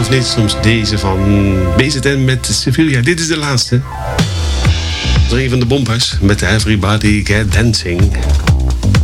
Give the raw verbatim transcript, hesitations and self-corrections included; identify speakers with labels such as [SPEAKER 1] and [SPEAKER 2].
[SPEAKER 1] of niet, soms deze van B Z N met Sevilla. Dit is de laatste. Dat is een van de bompers met Everybody Get Dancing.